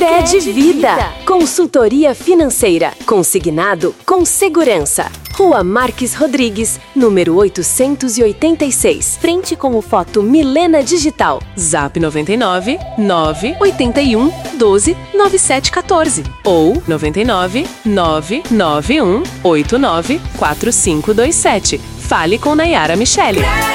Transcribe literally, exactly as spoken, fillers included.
Sicredi Vida. Consultoria financeira. Consignado com segurança. Rua Marques Rodrigues, número oitocentos e oitenta e seis. Frente com o Foto Milena Digital. Zap noventa e nove, nove oito um, doze, nove sete um quatro ou noventa e nove, nove nove um, oito nove, quatro cinco dois sete. Fale com Nayara Michele.